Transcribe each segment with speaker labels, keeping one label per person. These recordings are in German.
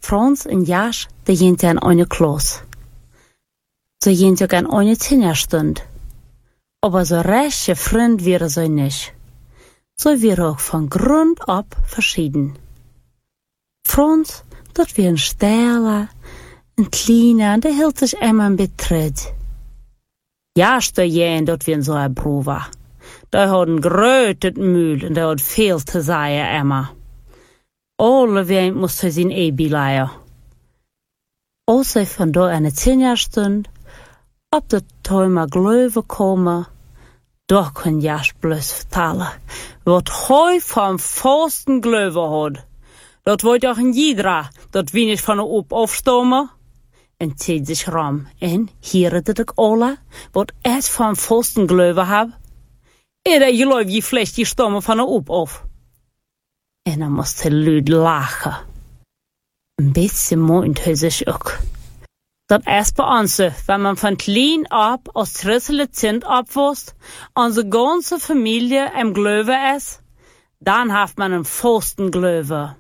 Speaker 1: Frans en Jasch, de jent aan eine Klos. So jent ook aan eine Tinnerstund. Aber so rechte Freund wäre so nicht. So wäre auch von Grund ab verschieden. Frans, dort wie ein Stähler, ein Kleiner, der hielt sich immer ein Betritt. Jasch, der jen, dort wie ein so ein Bruder. Der hat ein grötet Mühl und der hat viel zu sagen immer. Alle wen musste sein Ebi leihen. Als ich von da eine 10-Jahr-Stund ob der Thema Glöwe komme, da kann Jasch bloß vertellen, wat heu vom Pfosten Glöwe hat. Dat wollt auch ein jeder, dat wie nicht von der Op aufstommen. En zieht sich rum, en hier dat ik alle, wat es vom Pfosten Glöwe hab. Je läuft je flecht die Stomme von der Op auf. En dan moest hij luid lachen. Een beetje meint hij zich ook. Dat is bij ons, wenn man von klein ab als trissele Kind abwusst, onze ganze Familie im Glöwe ist, dann hat man einen Pfosten Glöwe.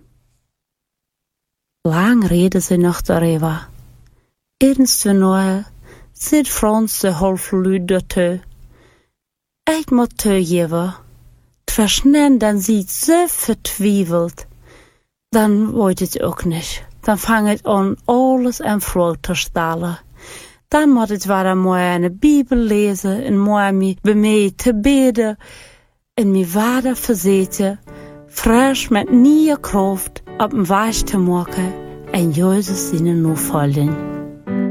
Speaker 1: Lang reden sie noch darüber. Ernst nur, sieht Frans de half luid dazu. Ich muss zugeben, verschnellen, dann sieht so vertwiebelt. Dann wollte ich auch nicht. Dann fange ich an, alles in Frage zu stellen. Dann muss ich wieder mal eine Bibel lesen und mal mich bemühen zu beten und mich weiter versetzen, frisch mit neuer Kraft auf den Weg zu machen und Jesus ihnen nur folgen.